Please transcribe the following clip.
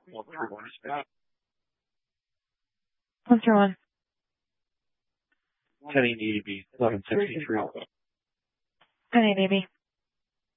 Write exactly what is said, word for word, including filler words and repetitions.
one three one is back. What's your one? ten eighty B, eleven sixty-three. ten eighty B.